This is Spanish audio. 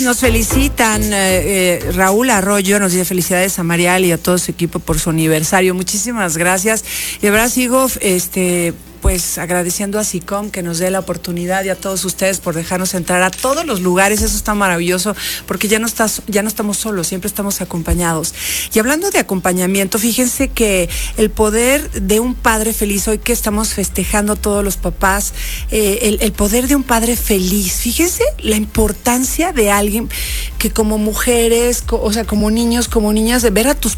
Nos felicitan, Raúl Arroyo nos dice felicidades a Marial y a todo su equipo por su aniversario. Muchísimas gracias. Y de verdad sigo, pues agradeciendo a SICOM que nos dé la oportunidad y a todos ustedes por dejarnos entrar a todos los lugares. Eso está maravilloso porque ya no estamos solos, siempre estamos acompañados. Y hablando de acompañamiento, fíjense que el poder de un padre feliz, hoy que estamos festejando a todos los papás, el poder de un padre feliz, fíjense la importancia de alguien que como mujeres, o sea, como niños, como niñas, de ver a tus